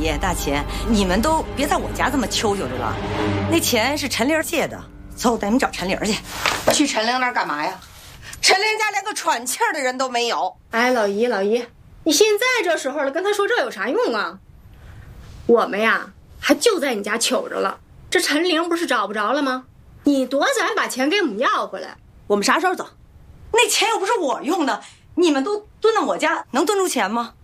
姨、大秦，你们都别在我家这么秋秋的了。那钱是陈玲借的，走，带你们找陈玲去。去陈玲那儿干嘛呀？陈玲家连个喘气儿的人都没有。 哎，老姨，你现在这时候了，跟他说这有啥用啊？我们呀，还就在你家求着了。这陈玲不是找不着了吗？你多咱把钱给我们要回来。 我们啥时候走？ 那钱又不是我用的，你们都蹲到我家，能蹲出钱吗？